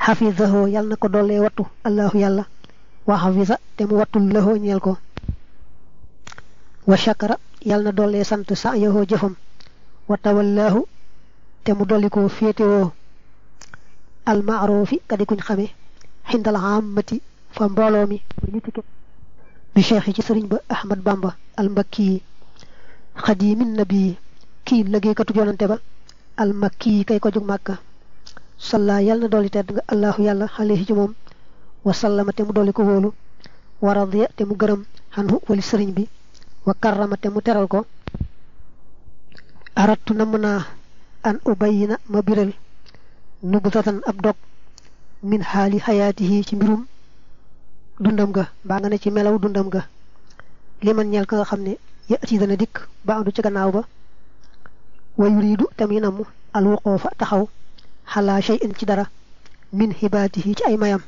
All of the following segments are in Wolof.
xafidahu yàlla na ko dollee wattu allahu yàlla wa xafisa te mu wattul lahu ñeel ko wa shakara yàlla na dollee sant sa yahoo jëfam wa tawallahu te mu dolli ko féetewoo almaarufi kadi kuñ xame xindal aamati fa mbooloo mi bi cheikh yi ci sëriñ ba ahmad bamba almakki yi xadimin nabi kii liggéeykatu yonante ba almakki yi kay ko jug màkka salla yàlla na dolli tedd nga allahu yàlla alayhi ci moom wa sallama te mu dolli ko wóolu wa radiya te mu gërëm xanhu wali sëriñ bi wa karrama te mu teral ko arattu namm naa an ubayina ma biral nubtatan ab dog min xaali xayaatihi ci mbirum dundam ga mbaa nga ne ci melaw dundam ga liman ñeel ka nga xam ne yati dana dikk ba andu ci gannaaw ba wa yuridu tamit namm al wuqufa taxaw xalaa shay'in ci dara min hibaatihi ci ay mayam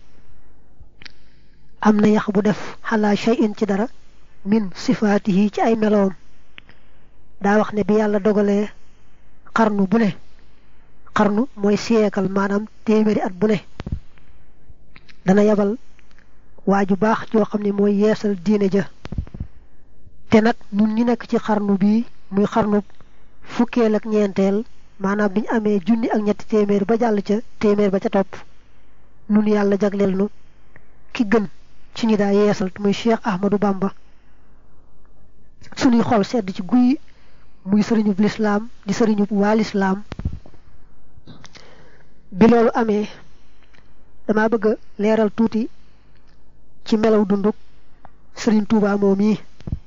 am na yax bu def xalaa shay'in ci dara min sifaatihi ci ay meloom daa wax ne bi yàlla dogalee xarnu bu ne xarnu mooy siyeekal maanaam téeméeri at bu ne dana yabal waa ju baax joo xam ne mooy yeesal diine ja te nag ñun ñi nekk ci xarnu bii muy xarnu fukkeel ak ñeenteel maanaam biñu amee junni ak ñetti téeméer ba jàll ca téeméer ba ca topp nun yàlla jagleel nu ki gën ci ñi daa yeesal muy Cheikh Ahmadou Bamba suñuy xol sedd ci guy muy sëriñub lislaam di sëriñub waa lislaam bi loolu amee dama bëgg a leeral tuuti ci melaw dunduk sëriñ Tuubaa moom yi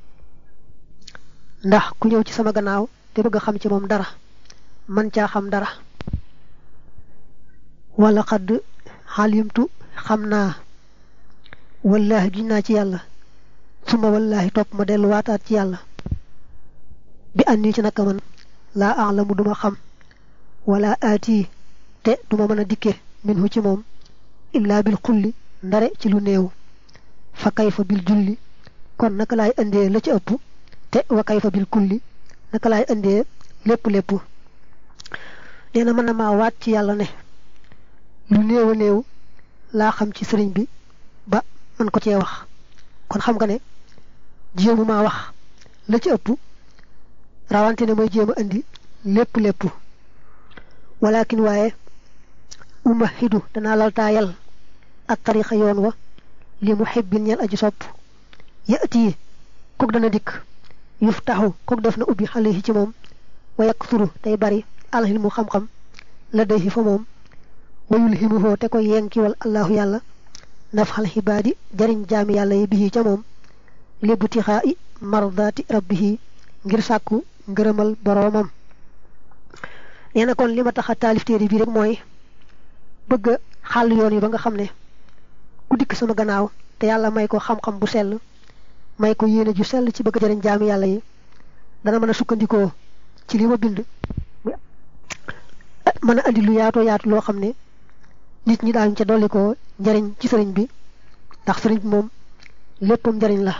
ndax ku ñëw ci sama gannaaw te bëgg a xam ci moom dara man caa xam dara wala xadd xalimtu xam naa wallaahi giñ naa ci yàlla suma wallaahi topp ma delluwaataat ci yàlla bi àndi ci naka man laa alamu duma xam wala aati te duma mën a dikke minhu ci moom illaa bil xulli ndare ci lu néew fa kayfa bil julli kon naka laay indee la ci ëpp te wa kayfa bil kulli naka laay indee lépp nee na mën na maa waat ci yàlla ne lu néew a néew laa xam ci sëriñ bi ba man ko cee wax kon xam nga ne jéemu maa wax la ci ëpp rawante ne mooy jéem a indi lépp walakin waaye umahidu danaa laltaayal ak tarixa yoon wa li muhibbin ñeel aji sopp yati kook dana dikk yuftaxu kook def na ubbi xale yi ci moom wa yaksuru tey bari alxilmu xam-xam la day fa moom wayul himuhoo te koy yenkiwal allahu yàlla nafxal xibaadi jariñ jaami yàlla yi bihi ca moom libtixaa i mardaati rabbihi ngir sàkku ngërëmal boroomam nee na kon li ma tax a taalif téere bi rek mooy bëgg a xàll yoon yi ba nga xam ne ku dikk sama gannaaw te yàlla may ko xam-xam bu sell may ko yéene ju sell ci bëgg jariñ jaami yàlla yi dana mën a sukkandikoo ci li ma bind mën a andi lu yaatoo yaatu loo xam ne nit ñi daañu ca dolli ko njariñ ci sëriñ bi ndax sëriñ bi moom léppam njariñ la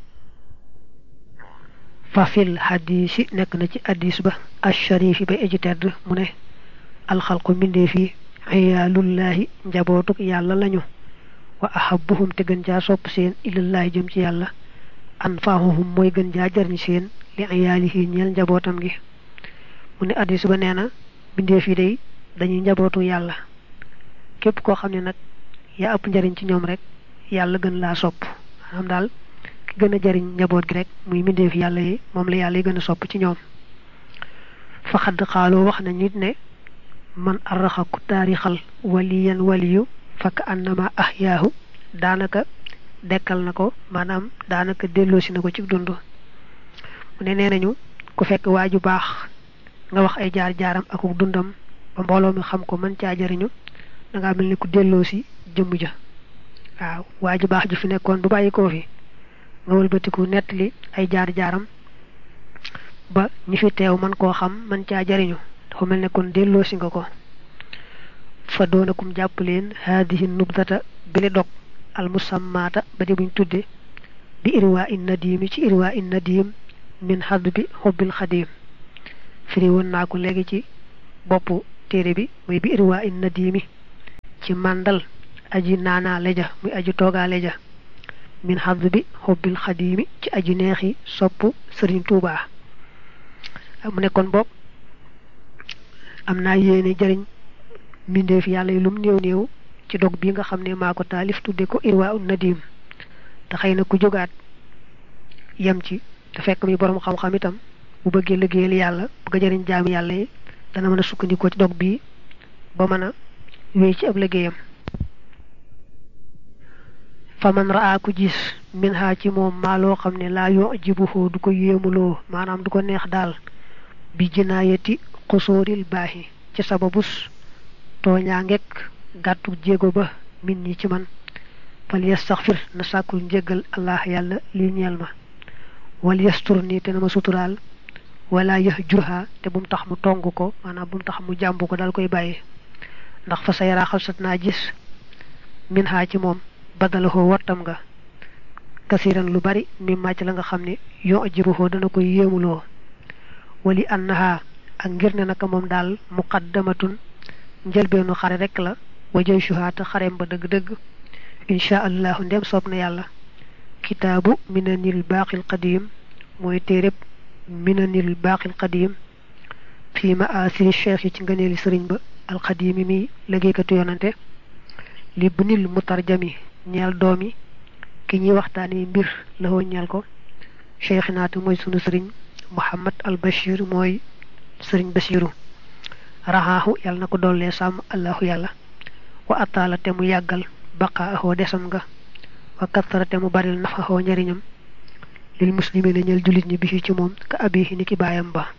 fa fil xadiisi nekk na ci hadiis ba asharifi ba eji tedd mu ne alxalqu mbindeef yi xiyaalullaahi njabootuk yàlla lañu wa ahabuhum te gën jaa sopp seen ilallaahi jëm ci yàlla anfaahuhum mooy gën jaa jariñ seen li iyaalihi ñeel njabootam gi mu ne hadiis ba nee na mbindeef yi day dañuy njabootu yàlla képp koo xam ne nag yaa ëpp njariñ ci ñoom rek yàlla gën laa sopp xam daal ki gën a jariñ njaboot gi rek muy mbindeef yàlla yi moom la yàlla yi gën a sopp ci ñoom fa xadd xaaloo wax na nit ne man arraxa ku taarixal waliyan waliyu fakk annama ahyaahu daanaka dekkal na ko maanaam daanaka delloosi na ko ci dund mu ne nee nañu ku fekk waaju baax nga wax ay jaar-jaaram ak dundam ba mbooloo mi xam ko mën caa jariñu danga mel ni ku delloosi jëmm ja waaw waaju baax ju fi nekkoon bu bàyyi koo fi nga wëlbatiku nettali ay jaar-jaaram ba ñi fi teew man koo xam mën caa jariñu dafa mel ne kon delloosi nga ko fa doonakum jàpp leen haadihi nubdata bile dog al musammaata ba di buñ tudde bi irwaa in nadiimi ci irwaa in nadiim min xadd bi xubbil xadiim firi woon naa ko léegi ci boppu téere bi muy bi irwaa in nadiimi ci mandal aji nana leja muy aji toga leja min hadbi hubbil khadimi ci aji neexi sopp serigne touba mu ne kon bok amna yene jariñ minde fi yalla lum neew neew ci dog bi nga xamne mako talif tudde ko irwa nadim ta xeyna ku jogat yam ci te fekk mi borom xam xam itam bu bëgge liggéeyal yalla bu jariñ jaam yalla yi dana mëna sukkandiko ci dog bi ba mëna wéy ci ab liggéeyam faman ra'a ku gis min ha ci mom ma lo xamne la yu'jibuhu du ko yemulo manam du ko neex dal bi jinayati qusuril bahi ci sababus toñangek gattu jéego ba min ñi ci man fal yastaghfir na sakul njéggal allah yalla li ñeel ma wal yasturni te na ma sutural wala yahjurha te bum tax mu tongu ko manam bum tax mu jambu ko dal koy baye ndax fa sayra xalsatna gis min ha ci mom badalahu watam nga kasiran lu bari mi macc la nga xamni yo ajibuho dana ko yemulo wali annaha ak ngir ne naka mom dal muqaddamatun njëlbeenu xare rek la wajay shuhata xarem ba deug deug insha Allah ndem sopp na yalla kitabu minanil baqil qadim moy tereb minanil baqil qadim fi ma'asir cheikh ci ngeeneli serigne ba al qadim mi legge katu yonante libnil mutarjami ñal doomi ki ñi waxtani mbir la ho ñal ko cheikhinaatu moy sunu serigne muhammad al bashir moy serigne bashiru rahahu yal nako dolle sam allah yalla wa atala te mu yagal baqaahu desam nga wa kathara te mu baril nafahu ñariñam lil muslimina ñal julit ñi bi ci mom ka abihi niki bayam ba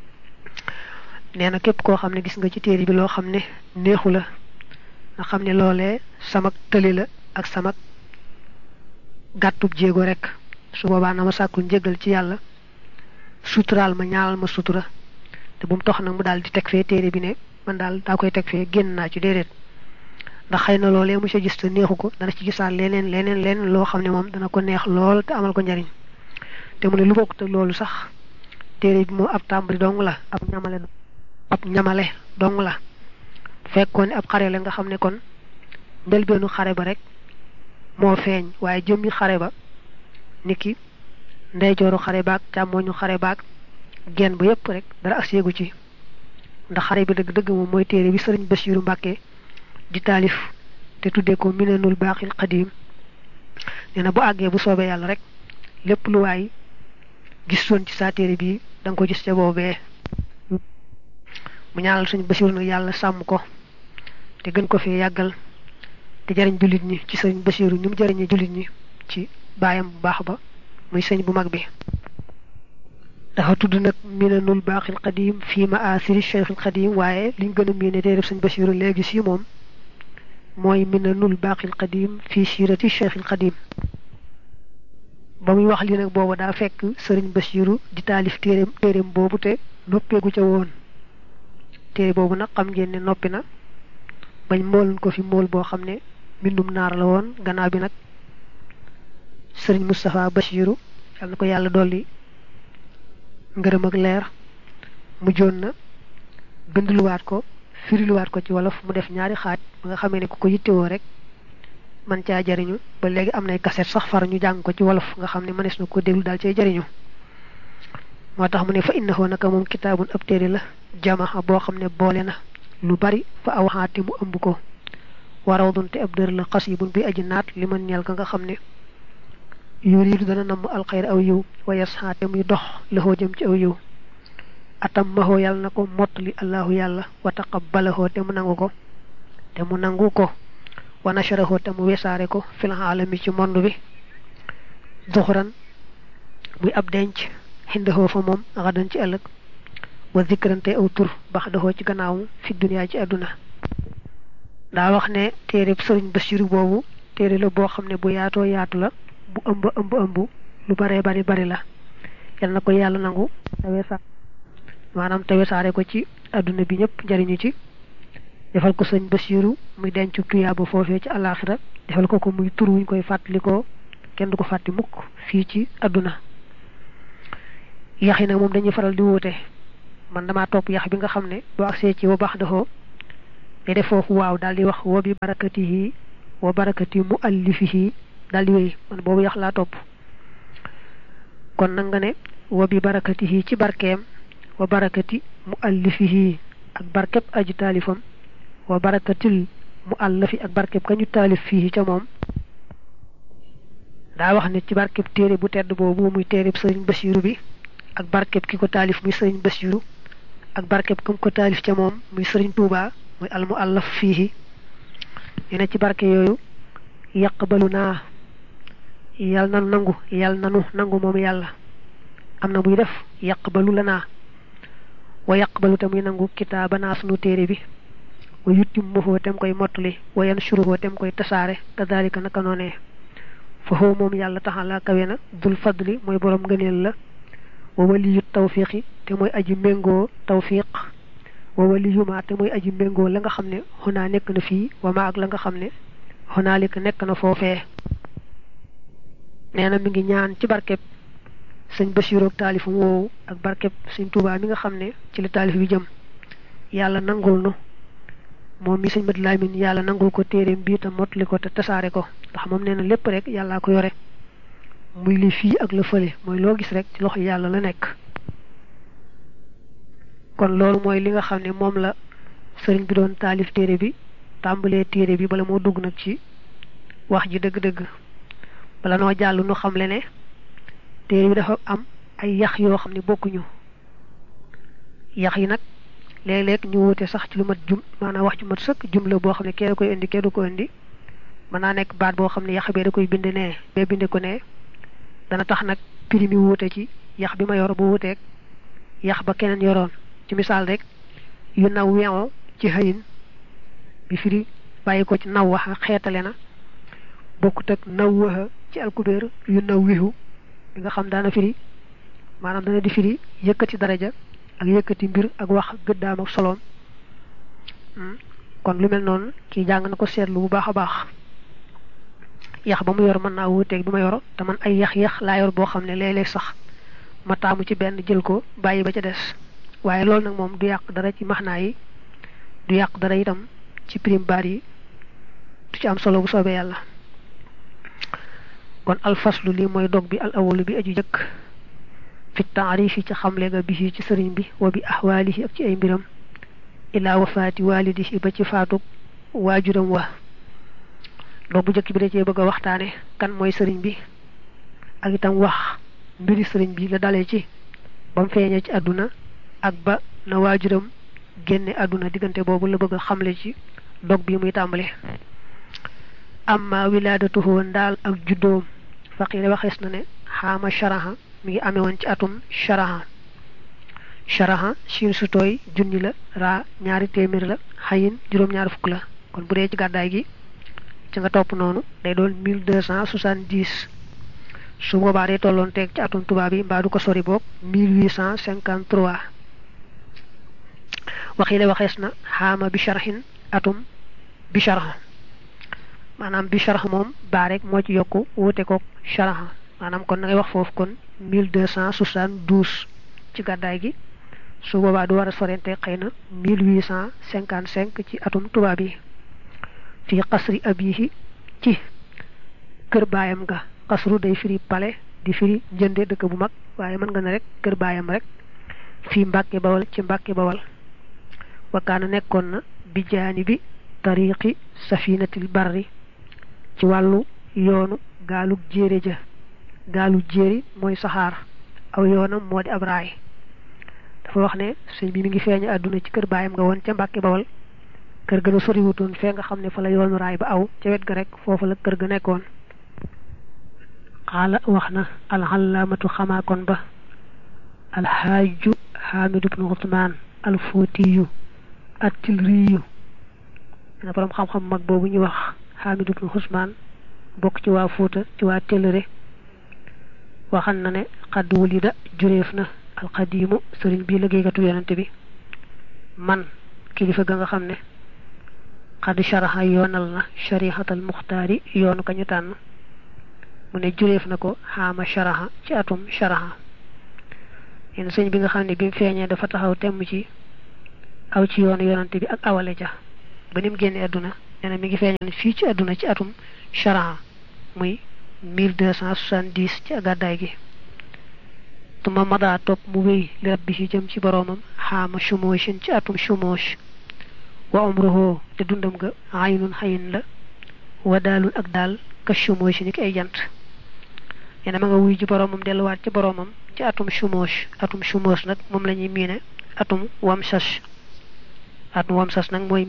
neena kep ko xamne gis nga ci téré bi lo xamne neexu la nga xamne lolé samak teli la ak samak gattu jéego rek su boba na ma sakku njégal ci yalla sutural ma ñaanal ma sutura te bum tax nak mu dal di tek fe téré bi ne man dal da koy tek fe genn na ci dédét ndax xeyna lolé mu ci gis te neexuko dana ci gisal leneen lo xamne mom dana ko neex lool te amal ko njariñ te mu ne lu bokku te lolu sax téré bi mo ab tambri dong la ab ñamale dong la fekkone ab xare la nga xamne kon ndel benu xare ba rek mo feñ waye jëmmi xare ba niki ndey joru xare baak chamoñu xare baak genn bu yépp rek dara aségu ci ndax xare bi deug deug mom moy téré bi serigne Bassirou Mbacké di talif te tuddé ko minanul baqil qadim neena bu aggé bu soobé yalla rek lepp lu way gisson ci sa téré bi dang ko gis ci bobé mu ñaanal serigne Bassirou nak yalla sam ko te gën ko fi yagal te jariñ julit ñi ci serigne Bassirou ñu jariñé julit ñi ci bayam bu baax ba muy serigne bu mag bi dafa tudd nak minanul baqil qadim fi ma'asir cheikh al qadim waye liñ gëna miné té def serigne Bassirou légui ci mom moy minanul baqil qadim fi sirati cheikh al qadim bamuy wax li nak bobu da fekk serigne Bassirou di talif térém bobu té noppégu ca won téré bobu nak xam ngeen né noppi na bañ mool ko fi mool bo xamné bindum nar la won gannaaw bi nak serigne Moustapha Bassirou yalla ko yalla dolli ngeureum ak leer mu jonna bindul waat ko firil waat ko ci wolof mu def ñaari xaaj nga xamé ne ku ko yittewo rek man ca jariñu ba légui am nay cassette sax far ñu jang ko ci wolof nga xamné manes na ko déglu dal ci jariñu motax mu ne fa innahu naka mom kitabun ab téré la jama'a bo xamné bolé na lu bari fa awhati mu ëmb ko warawdun te ab dër la qasibun bi aji naat liman ñal ka nga xamné yuridu dana nam al khair aw yu wa yashate muy dox la ho jëm ci aw yu atam maho yal nako motli allah yalla wa taqabbalahu te mu nangu ko wa nasharahu te mu wesare ko fil alami ci monde bi zuhran muy ab denc hindaho fa mom gadan ci ëlëk wa zikrante aw tur baxdaho ci gannaaw fi dunya ci aduna da wax ne téré serigne Bassirou bobu téré la bo xamné bu yaato yaatu la bu ëmb lu bari la yal nako yalla nangu tawé manam tawé saare ko ci aduna bi ñëpp jariñu ci defal ko serigne Bassirou muy dencu tuyaaba fofé ci alakhirah defal ko ko muy tur wuñ koy fatliko kenn du ko fatti mukk fi ci aduna yaxina mom dañuy faral di woté man dama top yax bi nga xamné do accé ci wa baxdaho day def foofu waaw daal di wax wa bi barakatihi wa barakati muallifihi daal di wéy man boobu yax laa topp kon nag nga ne wa bi barakatihi ci barkeem wa barakati muallifihi ak barkeb aji taalifam wa barakatil muallafi ak barkeb kañu taalif fii ca moom daa wax ne ci barkeb téere bu tedd boobu muy téereb sëriñ Basiiru bi ak barkeb ki ko taalif muy sëriñ Basiiru ak barkeb kam ko taalif ca moom muy sëriñ Tuubaa muy al muallaf fii ñu ne ci barke yooyu yaqbalu naa yal na nangu yal nanu nangu moom yàlla am na buy def yaqbalu la naa wa yaqbalu te muy nangu kitaabanaa sunu téere bi wa yutimmuhu tem koy mottali wa yanshuruhu tem koy tasaare kadalika naka noonee fa huwa moom yàlla taxala kawe na dul fadli mooy borom ngëneel la wa waliyu tawfiqi te mooy aji méngoo tawfiq wa waliyu ma te mooy aji méngoo la nga xam ne xonaa nekk na fii wa ma ak la nga xam ne xonaalika nekk na foofee nee na mi ngi ñaan ci barkeb sëñ Basiiru ak taalifam woowu ak barkeb sëñ Tuubaa mi nga xam ne ci la taalif bi jëm yàlla nangul nu moom mi sëñ Mat Lamin yàlla nangul ko téereem bii te mottali ko te tasaare ko ndax moom nee na lépp rek yàllaa ko yore muy li fii ak la fële mooy loo gis rek ci loxo yàlla la nekk kon loolu mooy li nga xam ne moom la sëriñ bi doon taalif téere bi tàmbalee téere bi bala moo dugg nag ci wax ji dëgg-dëgg bala noo jàll nu xam le ne téere bi dafa am ay yax yoo xam ne bokkuñu yax yi nag léeg-léeg ñu wute sax ci lu mat jum maanaam wax ju mat sëkk jumla boo xam ne kee da koy indi kee du ko indi mën naa nekk baat boo xam ne yax bee da koy bind nee bee binde ko ne dana tax nag prix mi wuute ci yax bi ma yor bu wuteeg yax ba keneen yoroon ci misaal rek yu naw weon ci xëyin bi firi bàyyi ko ci naw waxa xeetale na bokkut ak naw waxa ci alkubeer yu naw wihu bi nga xam daana firi maanaam dana di firi yëkkati daraja ak yëkkati mbir ak wax gëddaam ak soloom kon lu mel noonu kii jàng na ko seetlu bu baax a baax yax ba mu yor mën naa wuuteeg bi ma yor te man ay yax laa yor boo xam ne léeg-léeg sax ma taamu ci benn jël ko bàyyi ba ca des waaye loolu nag moom du yàq dara ci maxnaa yi du yàq dara itam ci prime baat yi du ci am solo bu soobee yàlla kon alfaslu lii mooy dog bi al awalu bi aju jëkk fi taarifi ci xamle nga bi ci sëriñ bi wa bi ahwaalihi ak ci ay mbiram ilaa wafaati waalidihi ba ci faatug waajuram wa dog bu jëkk bi da cee bëgg a waxtaane kan mooy sëriñ bi ak itam wax mbiri sëriñ bi la dalee ci ba mu feeñee ci àdduna ak ba na waajuram génne àdduna diggante boobu la bëgg a xamle ci dog bi muy tàmbale amma wilaadatuhu ndaal ak juddoom faqiire waxees na ne xaama sharaha mi ngi amee woon ci atum sharaha sharaha siin su tooy junni la raa ñaari téeméer la xayin juróom-ñaari fukk la kon bu dee ci gàddaay gi ci nga topp noonu day doon 1270 su boobaa day tolloon teeg ci atum tubaab yi mbaa du ko sori boog 1853 waxiile waxees na xaama bi sharhin atum bi sharha maanaam bi sharha moom baa rek moo ci yokku wuute koog sharha maanaam kon na ngay wax foofu kon 1272 ci gàddaay gi su boobaa du war a sorente xëy na 1855 ci atum tubaab yi fi qasri abihi ci kër baayam ga qasru day firi pale di firi njënde dëkk bu mag waaye mën nga ne rek kër baayam rek fii Mbàkke Bawal ci Mbàkke Bawal wakaana nekkoon na bi jaani bi tariqi safinatil barri ci wàllu yoonu gaalug jéere ja gaalu jéeri mooy saxaar aw yoonam moo di ab raay dafa wax ne sëñ bi mi ngi feeñ àdduna ci kër baayam nga woon ca Mbàkke Bawal kër ga na soriwutoon fee nga xam ne fa la yoonu raay ba aw ca wet ga rek foofu la kër ga nekkoon xaala wax na alxalaamatu xamaakon ba alxaaju xaamidu bnu usmaan alfootiyu attilriyu na borom xam-xam mag boobu ñu wax xaamidu bnu usmaan bokk ci waa Fuuta ci waa Tellere waxan na ne xadd wulida jureef na alxadiimu sëriñ bi liggéeykatu yonante bi man kilifa ga nga xam ne xadd sharaxa yoonal na sharihatal muxtaari yoonu ka ñu tànn mu ne jureef na ko xaama sharaxa ci atum sharaxa yéen sëñ bi nga xam ne bi mu feeñee dafa taxaw temm ci aw ci yoonu yonante bi ak awale ja ba nim génne aduna nee na mi ngi feeñoon fii ci aduna ci atum charan muy 1270 ci gàddaay gi tuma mada topp mu wéy li rabbi ci jëm ci boroomam xaama shumoshin ci atum shumosh wa umruhu te dundam ga aynun xayin la wa daalun ak daal ka shumosh ni ki ay jant nee ma nga wuy ji boroomam delluwaat ci boroomam ci atum shumosh nag moom la ñuy miine atum wamsas nag mooy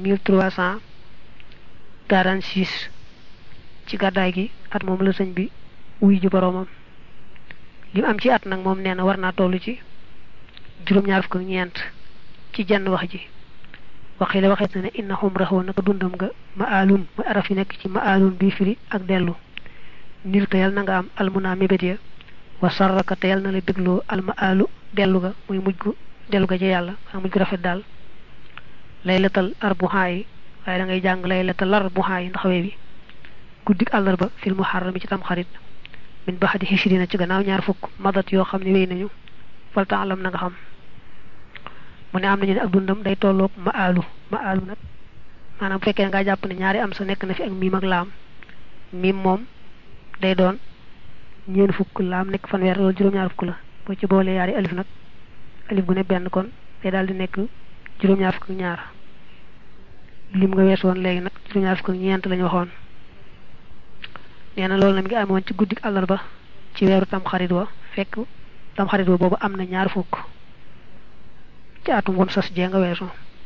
1346 ci gàddaay gi at moom la sëñ bi wuy ji boroomam li am ci at nag moom nee na war naa toll ci juróom-ñaar fukk ak ñeent ci jenn wax ji waxi la waxeet na ne inna umrahu naka dundam ga ma'alun mooy araf yi nekk ci ma'alun bi firi ak dellu nil te yal na nga am almuna mébét ya wa sarraka te yal na la bégloo alma'alu dellu ga muy mujj gu dellu ga ci yàlla ak mujj gu rafet daal laylatal arbuha yi waaye da ngay jàng laylatal arbuha yi ndax wee bi guddik àllarba fil muharram ci tam xarit min baxadi hichrina ci gannaaw ñaar fukk madat yoo xam ne wéy nañu fal taalam na nga xam mu ne am nañu ne ak dundam day tolloog ma'alu nag maanaam bu fekkee nga jàpp ne ñaari am sa nekk na fi ak miim ak laam miim moom day doon ñeen fukk laam nekk fanweer loolu juróom-ñaar fukk la boo ci boolee yaari alif nag alif gu ne benn kon day daal di nekk juróom-ñaar fukk ak ñaar lim nga weesu woon léegi nag juróom-ñaar fukk ak ñeent lañu waxoon nee na loolu na mi ngi amoon ci guddik àllarba ci weeru tamxarit wa fekk tamxarit wa boobu am na ñaar fukk ci atum wam sas jee nga weesu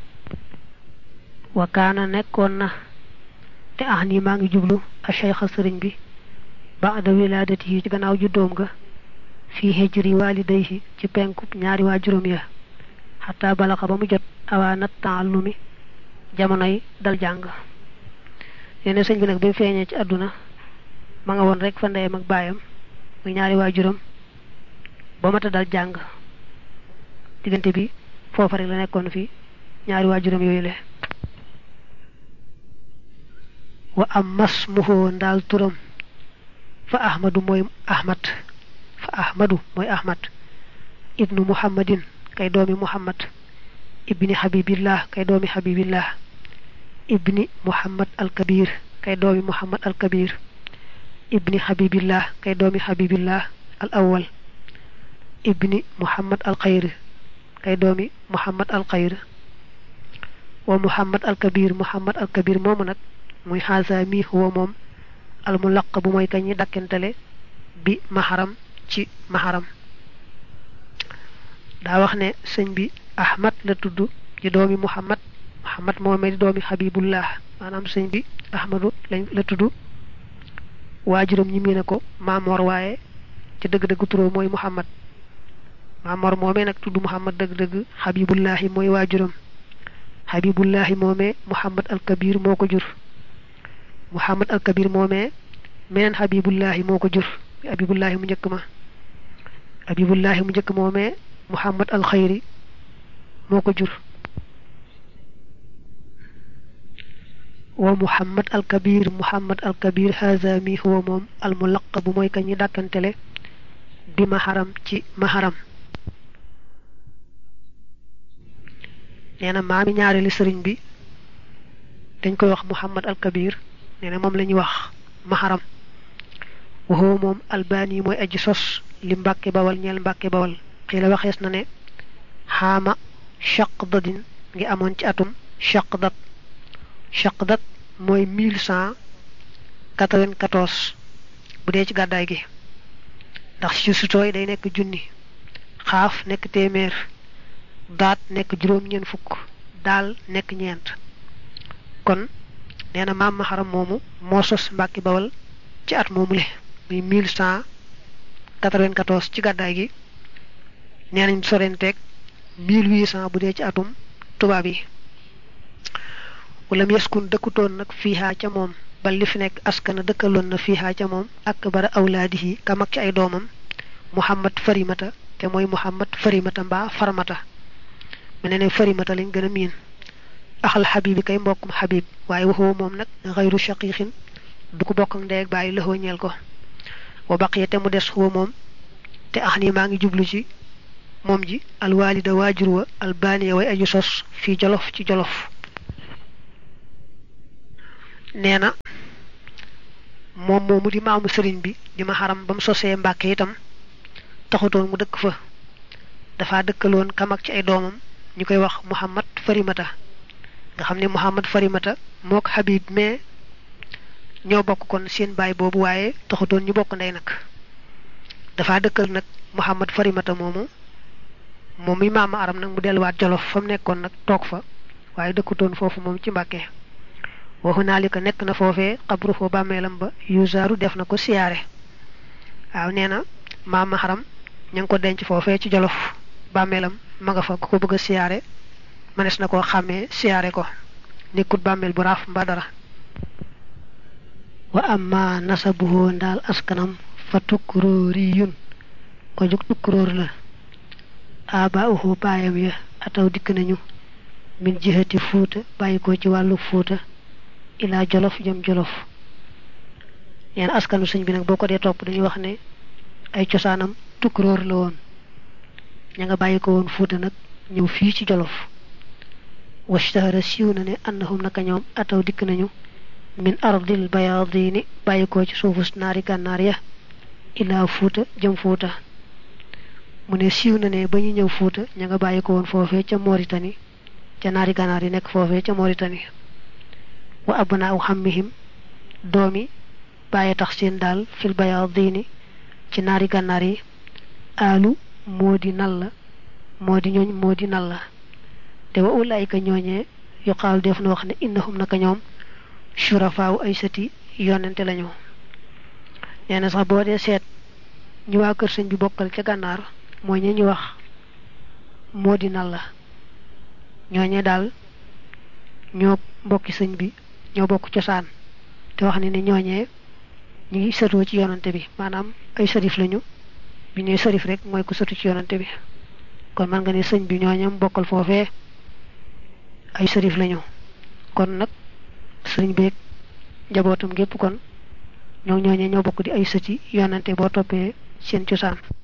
wa kaana nekkoon na te nii maa ngi jublu a cheikha sëriñ bi ba'da wilaadati yi ci gannaaw juddoom ga fii hijri walidayhi ci penku ñaari waajuram ya xataa balaxa ba mu jot awaanat taallumi jamonoy dal jàng nee na sëñ bi nag bi mu feeñee ci àdduna ma nga woon rek fa ndeyam ak baayam muy ñaari waajuram ba mata dal jàng diggante bi foofa rek la nekkoon fi ñaari waajuram yooyu le wa am masmuhu ndaal turam fa ahmadu mooy ahmad ibnu muhammadin kay doomi muhammad ibni habibillah kay doomi habibillah ibni muhammad al kabir kay doomi muhammad al kabir ibni habibillah kay doomi habibillah al awwal ibni muhammad al khayr kay doomi muhammad al khayr wa muhammad al kabir moomu nag muy xaasa mi huwa moom al mulaqab mooy kañi dakkentale bi maharam ci maharam daa wax ne sëñ bi ahmad la tudd ci doomi muhammad moomee di doomi habibullah maanaam sëñ bi ahmadu la tudd waajuram ñi miine ko maamoor waaye ci dëgg-dëgg turoo mooy muhammad maamoor moomee nag tudd muhammad dëgg-dëgg habibullahi mooy waajuram habibullahi moomee muhammad al kabir moo ko jur muhammad al kabir moomee meneen habibullahi moo ko jur habibullahi mu njëkk moomee muhammad al khayri moo ko jur wa muhammad al kabir haza mi huwa moom al mulaqab mooy ka ñi dàkkantele bi maharam ci maharam nee na maami ñaareeli sëriñ bi dañ koy wax muhammad al kabir nee na moom la ñuy wax maharam wa huwa moom albani mooy aji sos li mbàkke bawal ñeel mbàkke bawal xii la waxees na ne xaama chaqdadin ngi amoon ci atum chaqdat mooy 1194 bu dee ci gàddaay gi ndax ci sutooy day nekk junni xaaf nekk téeméer daat nekk juróom-ñeent fukk daal nekk ñeent kon nee na maam maharam moomu moo sos mbàkki bawal ci at moomu le muy 1194 ci gàddaay gi nee nañ sorenteeg 1800 bu dee ci atum tubaab yi wala yaskun dëkkutoon nag fiihaa ca moom bal li fi nekk askana dëkkaloon na fiihaa ca moom ak bara awlaadihi ka mag ci ay doomam muhammad farimata te mooy muhammad farimata mbaa farmata mu ne farimata lañ gën a miin axal xabib yi kay mbokkum xabib waaye waxoo moom nag xayru shaqiixin du ko bokk ak ndey ak bàyyi laxoo ñeel ko wa baqiya te mu des xuwa moom te nii maa ngi jublu ci moom ji alwaalida waajur wa albaaniya way aju sos fii jolof ci jolof neena mom momu di maamu serigne bi di ma haram bam sosé Mbàkke itam taxutoon mu dëkk fa dafa dëkkaloon kam ak ci ay doomam ñukoy wax Muhammad Farimata nga xamne Muhammad Farimata mok Habib me ñoo bokk kon seen baay boobu waaye taxutoon ñu bokk ndey nag dafa dëkkal nag Muhammad Farimata moomu moom mi maama aram nag mu delluwaat Jolof fa mu nekkoon nag toog fa waaye dëkkutoon foofu moom ci Mbàkke wa hunaalika nekk na foofee xabru foo bàmmeelam ba yuzaaru def na ko siyaare waaw nee na maama aram ña ngi ko denc foofee ci Jolof bàmmeelam ma nga fa ku ko bëgg a siyaare manes na koo xàmmee siyaare ko nekkut bàmmeel bu raaf mbaa dara wa amma nasabuhu ndal askanam fa tukroriyun ko juk tukror la aba'uhu bayam ya ataw dik nañu min jihati fuuta bayiko ci walu fuuta ila Jolof jëm Jolof yeen askanu señ bi nak boko dé top dañuy wax né ay ciosanam tukror la won ña nga bayiko won fuuta nak ñew fi ci Jolof washtahara siwna né annahum naka ñoom ataw dik nañu min ardil bayadini bayiko ci suufus naari gànnaar ya ila fuuta jëm fuuta mu ne siiw na ne ba ñu ñëw fuuta ña nga bayiko woon foofee ca Mauritanie ca naari gànnaar yi nekk foofee ca Mauritanie wa abna'u hammihim doomi baye tax seen daal fil bayadini ci naari gànnaar yi alu modi nalla modi ñooñ modi nalla te wa ulaika ñooñee yuqaal def na wax ne innahum naka ñoom shurafaaw ay sëti yonente lañu neena sax boo dee seet ñu waa kër sëñ bi bokkal ca gànnaar mooy ñe ñu wax moo di nal la ñooñe daal ñoo mbokki sëñ bi ñoo bokk cosaan te wax ne ñooñee ñi ngi sëtoo ci yonante bi maanaam ay sërif lañu bi ñuy sërif rek mooy ku sëtu ci yonante bi kon man nga ne sëñ bi ñooñam bokkal foofee ay sërif lañu kon nag sëriñ beek njabootam gépp kon ñoo ñooñe ñoo bokk di ay sëti yonante boo toppee seen cosaan